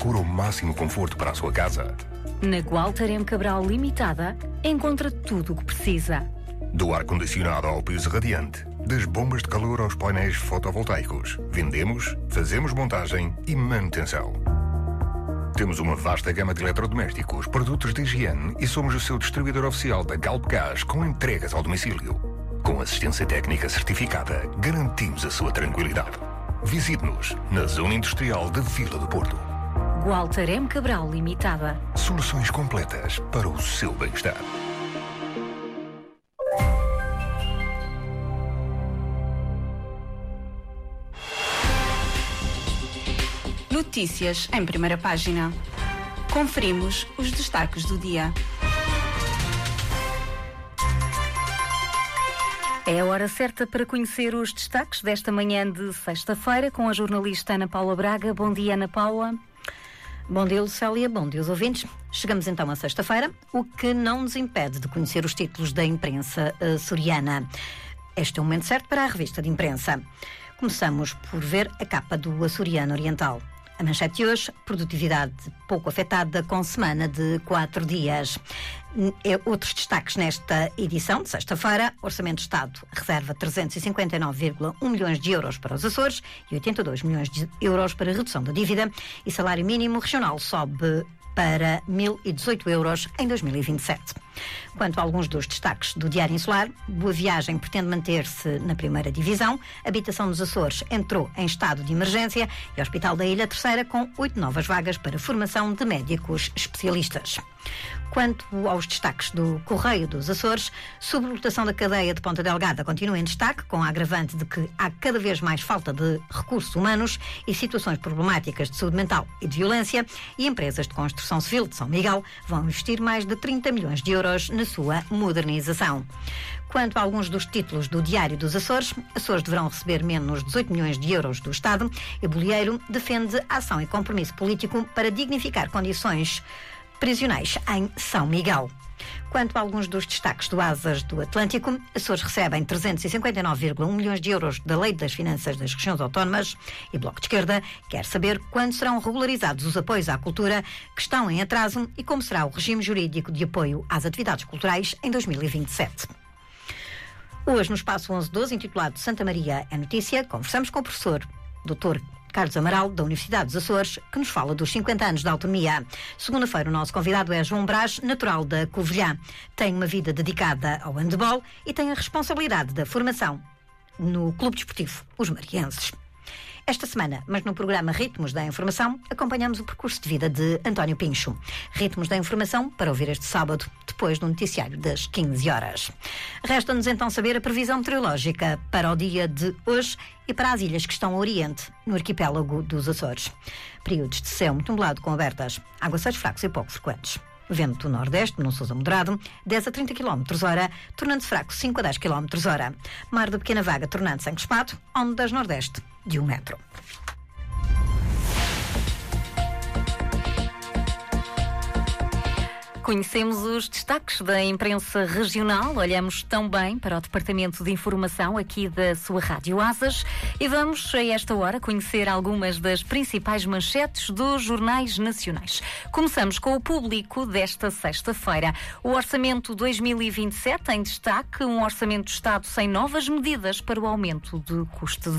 procura o máximo conforto para a sua casa. Na Gualter M. Cabral Limitada, encontra tudo o que precisa. Do ar-condicionado ao piso radiante, das bombas de calor aos painéis fotovoltaicos, vendemos, fazemos montagem e manutenção. Temos uma vasta gama de eletrodomésticos, produtos de higiene e somos o seu distribuidor oficial da Galp Gás com entregas ao domicílio. Com assistência técnica certificada, garantimos a sua tranquilidade. Visite-nos na Zona Industrial da Vila do Porto. Gualter M. Cabral Limitada. Soluções completas para o seu bem-estar. Notícias em primeira página. Conferimos os destaques do dia. É a hora certa para conhecer os destaques desta manhã de sexta-feira com a jornalista Ana Paula Braga. Bom dia, Ana Paula. Bom dia, Lucélia. Bom dia, os ouvintes. Chegamos então à sexta-feira, o que não nos impede de conhecer os títulos da imprensa açoriana. Este é o momento certo para a revista de imprensa. Começamos por ver a capa do Açoriano Oriental. A manchete de hoje, produtividade pouco afetada com semana de 4 dias. Outros destaques nesta edição de sexta-feira: Orçamento de Estado reserva 359,1 milhões de euros para os Açores e 82 milhões de euros para a redução da dívida, e salário mínimo regional sobe para 1.018 euros em 2027. Quanto a alguns dos destaques do Diário Insular, Boa Viagem pretende manter-se na primeira divisão, Habitação dos Açores entrou em estado de emergência e o Hospital da Ilha Terceira com 8 novas vagas para formação de médicos especialistas. Quanto aos destaques do Correio dos Açores, sobrelotação da cadeia de Ponta Delgada continua em destaque, com a agravante de que há cada vez mais falta de recursos humanos e situações problemáticas de saúde mental e de violência, e empresas de construção civil de São Miguel vão investir mais de 30 milhões de euros na sua modernização. Quanto a alguns dos títulos do Diário dos Açores, Açores deverão receber menos 18 milhões de euros do Estado e Bolieiro defende ação e compromisso político para dignificar condições prisionais em São Miguel. Quanto a alguns dos destaques do Asas do Atlântico, Açores recebem 359,1 milhões de euros da Lei das Finanças das Regiões Autónomas e Bloco de Esquerda quer saber quando serão regularizados os apoios à cultura que estão em atraso e como será o regime jurídico de apoio às atividades culturais em 2027. Hoje, no Espaço 1112, intitulado Santa Maria é Notícia, conversamos com o professor Dr. Carlos Amaral, da Universidade dos Açores, que nos fala dos 50 anos da autonomia. Segunda-feira, o nosso convidado é João Brás, natural da Covilhã. Tem uma vida dedicada ao handebol e tem a responsabilidade da formação no Clube Desportivo Os Marienses. Esta semana, mas no programa Ritmos da Informação, acompanhamos o percurso de vida de António Pincho. Ritmos da Informação para ouvir este sábado, depois do noticiário das 15 horas. Resta-nos então saber a previsão meteorológica para o dia de hoje e para as ilhas que estão ao oriente, no arquipélago dos Açores. Períodos de céu muito nublado com abertas, aguaceiros fracos e pouco frequentes. Vento do nordeste, no Sousa moderado, 10 a 30 km/h, tornando-se fraco 5 a 10 km/h. Mar de pequena vaga, tornando-se encrespado, ondas nordeste de 1 metro. Conhecemos os destaques da imprensa regional, olhamos também para o Departamento de Informação aqui da sua Rádio Asas e vamos, a esta hora, conhecer algumas das principais manchetes dos jornais nacionais. Começamos com o Público desta sexta-feira. O Orçamento 2027 em destaque, um Orçamento de Estado sem novas medidas para o aumento do custo de